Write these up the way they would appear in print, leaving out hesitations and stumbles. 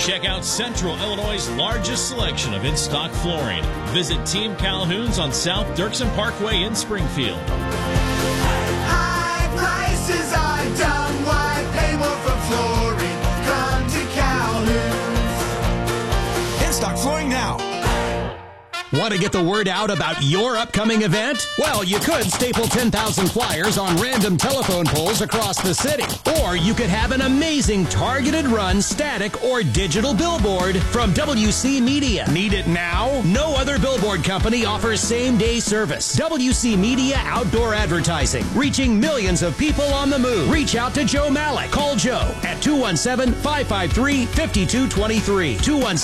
Check out Central Illinois' largest selection of in-stock flooring. Visit Team Calhoun's on South Dirksen Parkway in Springfield. High prices are dumb. Why pay more for flooring? Come to Calhoun's. In-stock flooring now. Want to get the word out about your upcoming event? Well, you could staple 10,000 flyers on random telephone poles across the city. Or you could have an amazing targeted run, static, or digital billboard from WC Media. Need it now? No other billboard company offers same-day service. WC Media Outdoor Advertising, reaching millions of people on the move. Reach out to Joe Malik. Call Joe at 217-553-5223.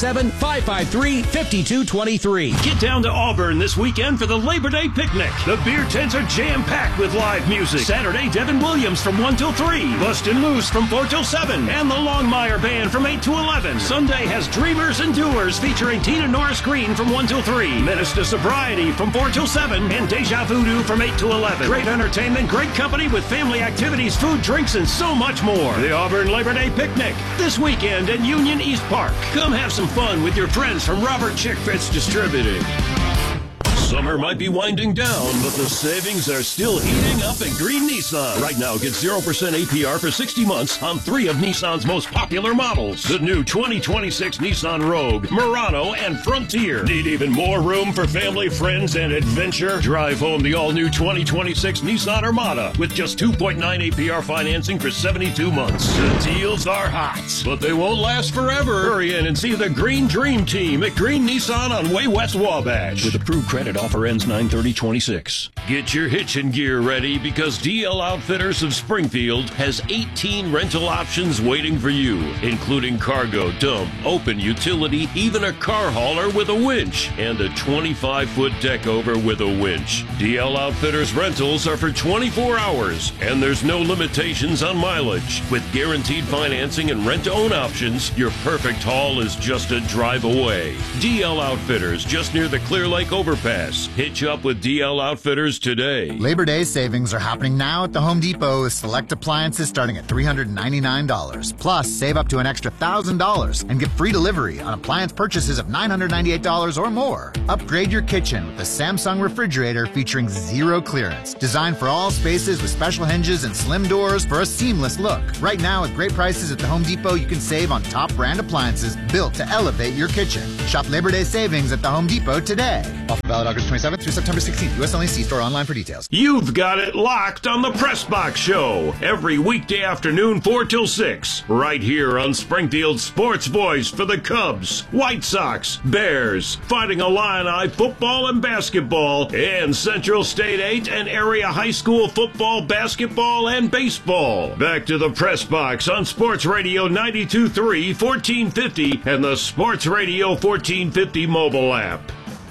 217-553-5223. Get down to Auburn this weekend for the Labor Day picnic. The beer tents are jam-packed with live music. Saturday, Devin Williams from 1 till 3. Bustin' Loose from 4 till 7. And the Longmire Band from 8 to 11. Sunday has Dreamers and Doers featuring Tina Norris Green from 1 till 3. Menace to Sobriety from 4 till 7. And Deja Voodoo from 8 to 11. Great entertainment, great company with family activities, food, drinks, and so much more. The Auburn Labor Day picnic this weekend at Union East Park. Come have some fun with your friends from Robert Chick Fitz Distributing. Summer might be winding down, but the savings are still heating up at Green Nissan. Right now, get 0% APR for 60 months on 3 of Nissan's most popular models. The new 2026 Nissan Rogue, Murano, and Frontier. Need even more room for family, friends, and adventure? Drive home the all-new 2026 Nissan Armada with just 2.9 APR financing for 72 months. The deals are hot, but they won't last forever. Hurry in and see the Green Dream Team at Green Nissan on Way West Wabash. With approved credit, offer ends 9/30/26. Get your hitching gear ready because DL Outfitters of Springfield has 18 rental options waiting for you, including cargo, dump, open utility, even a car hauler with a winch, and a 25-foot deck over with a winch. DL Outfitters rentals are for 24 hours, and there's no limitations on mileage. With guaranteed financing and rent-to-own options, your perfect haul is just a drive away. DL Outfitters, just near the Clear Lake Overpass. Hitch up with DL Outfitters today. Labor Day savings are happening now at the Home Depot with select appliances starting at $399. Plus, save up to an extra $1,000 and get free delivery on appliance purchases of $998 or more. Upgrade your kitchen with the Samsung refrigerator featuring zero clearance. Designed for all spaces with special hinges and slim doors for a seamless look. Right now, with great prices at the Home Depot, you can save on top brand appliances built to elevate your kitchen. Shop Labor Day savings at the Home Depot today. Offer valid August 27th through September 16th. U.S. only. See store online for details. You've got it locked on the Press Box Show every weekday afternoon 4 till 6 right here on Springfield's Sports Voice for the Cubs, White Sox, Bears, Fighting Illini football and basketball, and Central State 8 and area high school football, basketball, and baseball. Back to the Press Box on Sports Radio 92.3 1450 and the Sports Radio 1450 mobile app.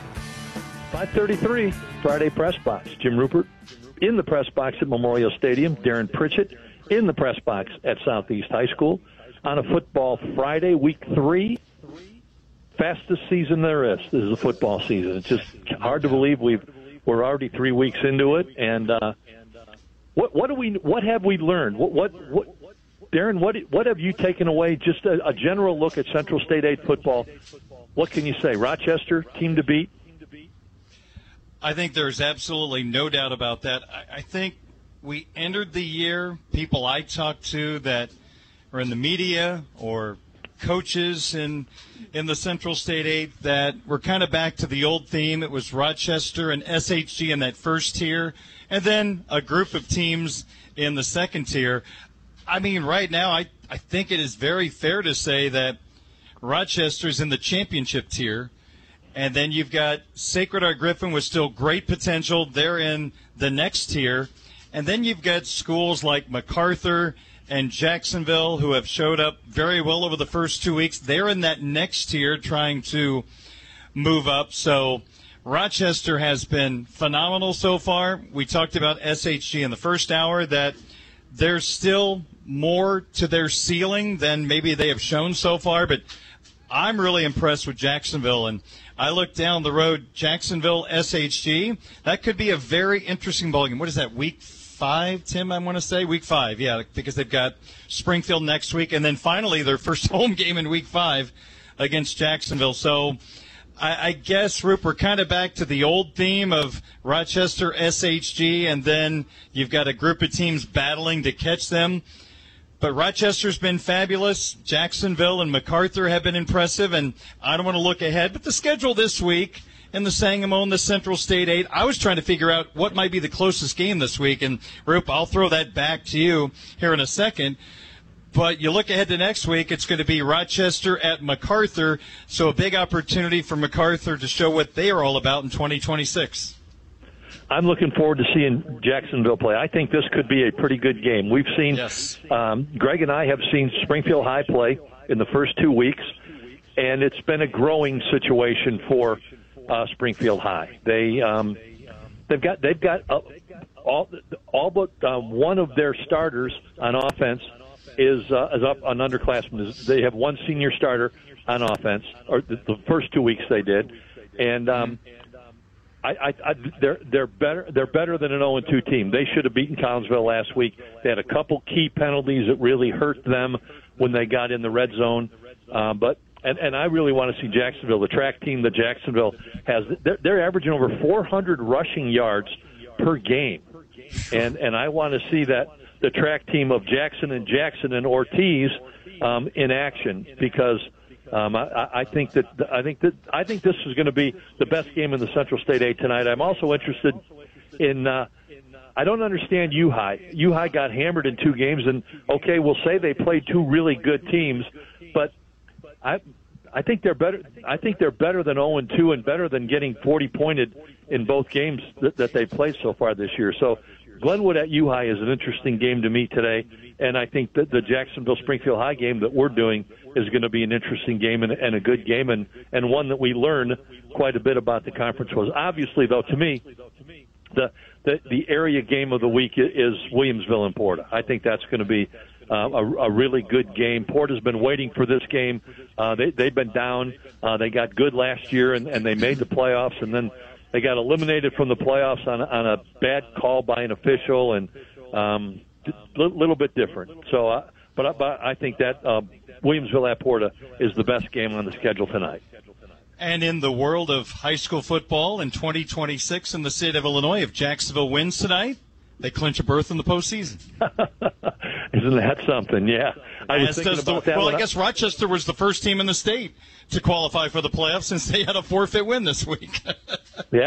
5:33, Friday Press Box. Jim Rupert in the Press Box at Memorial Stadium. Darren Pritchett in the Press Box at Southeast High School on a football Friday, week 3. Fastest season there is. This is the football season. It's just hard to believe we're already 3 weeks into it. And what have we learned? Darren, what have you taken away? Just a general look at Central State 8 football. What can you say? Rochester, team to beat? I think there's absolutely no doubt about that. I think we entered the year, people I talked to that are in the media or coaches in the Central State 8, that we're kind of back to the old theme. It was Rochester and SHG in that first tier, and then a group of teams in the second tier. I mean, right now, I think it is very fair to say that Rochester's in the championship tier. And then you've got Sacred Heart Griffin with still great potential. They're in the next tier. And then you've got schools like MacArthur and Jacksonville who have showed up very well over the first 2 weeks. They're in that next tier trying to move up. So Rochester has been phenomenal so far. We talked about SHG in the first hour, that there's still more to their ceiling than maybe they have shown so far. But I'm really impressed with Jacksonville. And I look down the road, Jacksonville, SHG. That could be a very interesting ballgame. What is that, week 5, Tim, I want to say. Week 5, yeah, because they've got Springfield next week. And then finally their first home game in Week 5 against Jacksonville. So I guess, Roop, we're kind of back to the old theme of Rochester, SHG, and then you've got a group of teams battling to catch them. But Rochester's been fabulous. Jacksonville and MacArthur have been impressive, and I don't want to look ahead. But the schedule this week in the Sangamo and the Central State 8, I was trying to figure out what might be the closest game this week. And, Roop, I'll throw that back to you here in a second. But you look ahead to next week, it's going to be Rochester at MacArthur, so a big opportunity for MacArthur to show what they are all about in 2026. I'm looking forward to seeing Jacksonville play. I think this could be a pretty good game. We've seen, Greg and I have seen Springfield High play in the first 2 weeks, and it's been a growing situation for Springfield High. They've got all but one of their starters on offense is up an underclassman. They have one senior starter on offense, or the first 2 weeks they did, and they're better. They're better than an 0-2 team. They should have beaten Collinsville last week. They had a couple key penalties that really hurt them when they got in the red zone. But I really want to see Jacksonville, the track team that Jacksonville has. They're averaging over 400 rushing yards per game, and I want to see that. The track team of Jackson and Ortiz in action, because I think this is going to be the best game in the Central State 8 tonight. I'm also interested in. I don't understand U-High. U-High got hammered in 2 games, and okay, we'll say they played 2 really good teams, but I think they're better. I think they're better than 0-2 and better than getting 40-pointed in both games that they've played so far this year. So Glenwood at U-High is an interesting game to me today, and I think that the Jacksonville-Springfield High game that we're doing is going to be an interesting game and a good game, and one that we learn quite a bit about the conference was. Obviously, though, to me, the area game of the week is Williamsville and Porta. I think that's going to be a really good game. Porta's been waiting for this game. They've been down. They got good last year, and they made the playoffs, and then they got eliminated from the playoffs on a bad call by an official, and a little bit different. So, but I think that Williamsville at Porta is the best game on the schedule tonight. And in the world of high school football in 2026 in the state of Illinois, if Jacksonville wins tonight, they clinch a berth in the postseason. Isn't that something? Yeah. I guess Rochester was the first team in the state to qualify for the playoffs since they had a forfeit win this week. Yeah,